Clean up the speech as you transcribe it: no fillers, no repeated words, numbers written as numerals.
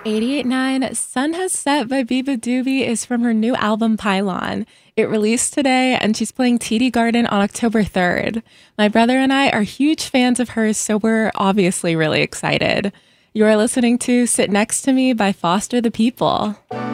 88.9 Sun Has Set by Biba Doobie is from her new album Pylon. It released today and she's playing TD Garden on October 3rd. My brother and I are huge fans of hers, so we're obviously really excited. You are listening to Sit Next to Me by Foster the People.